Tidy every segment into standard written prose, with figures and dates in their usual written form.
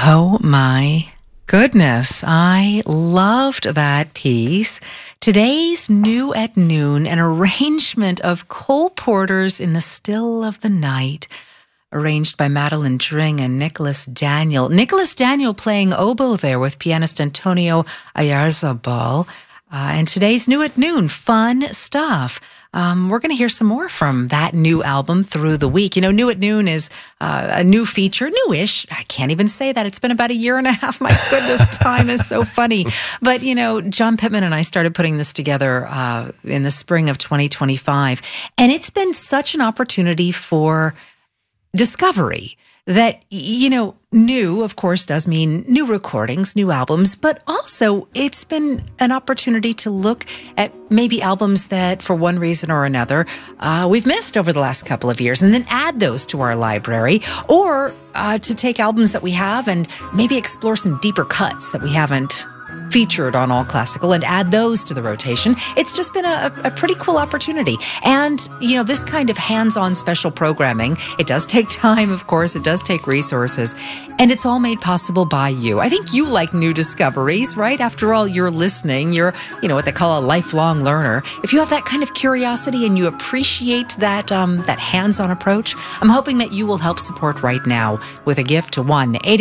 Oh my goodness, I loved that piece. Today's New at Noon, an arrangement of Cole Porter's In the Still of the Night, arranged by Madeline Dring and Nicholas Daniel. Nicholas Daniel playing oboe there with pianist Antonio Ayarzabal. And today's New at Noon, fun stuff. We're going to hear some more from that new album through the week. You know, New at Noon is a new feature, newish. I can't even say that. It's been about a year and a half. My goodness, time is so funny. But, you know, John Pittman and I started putting this together in the spring of 2025. And it's been such an opportunity for discovery that, you know, new, of course, does mean new recordings, new albums, but also it's been an opportunity to look at maybe albums that, for one reason or another, we've missed over the last couple of years, and then add those to our library, or to take albums that we have and maybe explore some deeper cuts that we haven't featured on All Classical and add those to the rotation. It's just been a pretty cool opportunity. And, you know, this kind of hands-on special programming, it does take time, of course, it does take resources, and it's all made possible by you. I think you like new discoveries, right? After all, you're listening, you're, you know, what they call a lifelong learner. If you have that kind of curiosity and you appreciate that, that hands-on approach, I'm hoping that you will help support right now with a gift to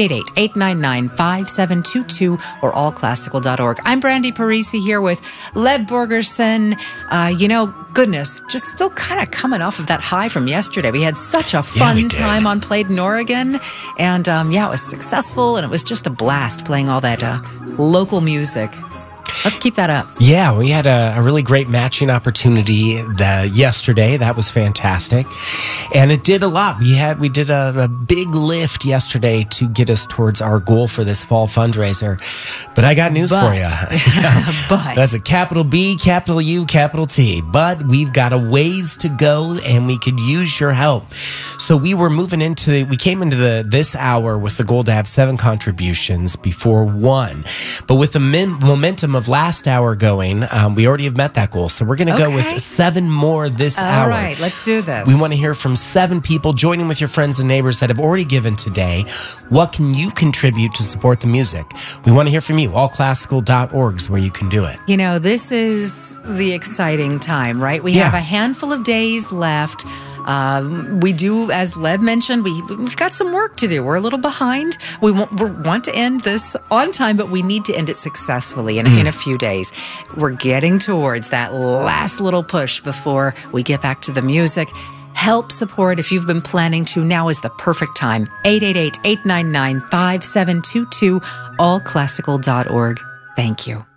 1-888-899-5722 or allclassical.org. I'm Brandy Parisi here with Lev Borgerson. You know, goodness, just still kind of coming off of that high from yesterday. We had such a fun time on Played in Oregon. And yeah, it was successful, and it was just a blast playing all that local music. Let's keep that up. Yeah, we had a really great matching opportunity yesterday. That was fantastic. And it did a lot. We did a big lift yesterday to get us towards our goal for this fall fundraiser. But I got news for you. But that's a capital B, capital U, capital T. But we've got a ways to go, and we could use your help. So we came into this hour with the goal to have 7 contributions before 1. But with the momentum of last hour going, we already have met that goal. So we're going to go with 7 more this hour. All right, let's do this. We want to hear from 7 people. Joining with your friends and neighbors that have already given today. What can you contribute to support the music? We want to hear from you. Allclassical.org is where you can do it. You know, this is the exciting time, right? We have a handful of days left. We do, as Lev mentioned, we've got some work to do. We're a little behind. We want to end this on time, but we need to end it successfully in a few days. We're getting towards that last little push before we get back to the music. Help support if you've been planning to. Now is the perfect time. 888-899-5722, allclassical.org. Thank you.